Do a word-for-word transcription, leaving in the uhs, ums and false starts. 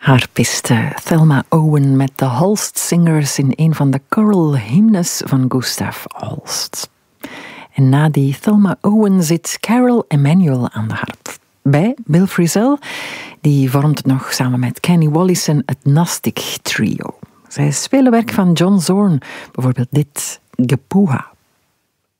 Harpiste Thelma Owen met de Holst Singers in een van de choral hymnes van Gustav Holst. En na die Thelma Owen zit Carol Emanuel aan de harp. Bij Bill Frisell, die vormt nog samen met Kenny Wollesen het Gnostic Trio. Zij spelen werk van John Zorn, bijvoorbeeld dit, Gepuha.